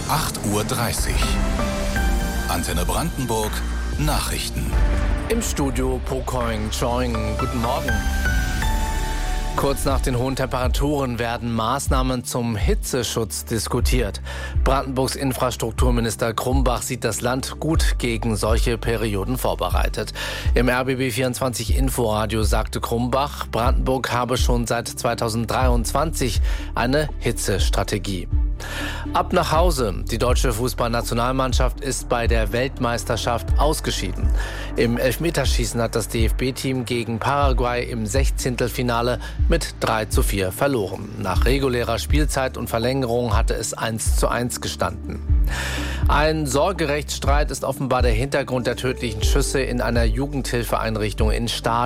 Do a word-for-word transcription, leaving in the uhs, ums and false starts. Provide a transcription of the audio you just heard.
acht Uhr dreißig. Antenne Brandenburg Nachrichten. Im Studio Pokoing Choing. Guten Morgen. Kurz nach den hohen Temperaturen werden Maßnahmen zum Hitzeschutz diskutiert. Brandenburgs Infrastrukturminister Krumbach sieht das Land gut gegen solche Perioden vorbereitet. Im R B B vierundzwanzig Inforadio sagte Krumbach, Brandenburg habe schon seit zweitausenddreiundzwanzig eine Hitzestrategie. Ab nach Hause. Die deutsche Fußballnationalmannschaft ist bei der Weltmeisterschaft ausgeschieden. Im Elfmeterschießen hat das D F B-Team gegen Paraguay im Sechzehntelfinale mit drei zu vier verloren. Nach regulärer Spielzeit und Verlängerung hatte es eins zu eins gestanden. Ein Sorgerechtsstreit ist offenbar der Hintergrund der tödlichen Schüsse in einer Jugendhilfeeinrichtung in Stade.